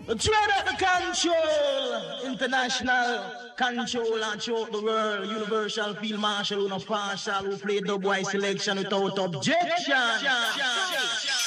Trade out the control, international control and throughout the world. Universal field marshal, who no partial, who play dub wise selection without objection.